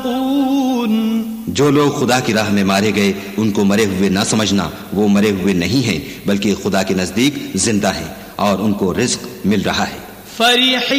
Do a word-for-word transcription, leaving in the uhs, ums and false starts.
जो लोग खुदा की राह में मारे गए उनको मरे हुए ना समझना, वो मरे हुए नहीं हैं बल्कि खुदा के नजदीक जिंदा हैं और उनको रिज्क मिल रहा है।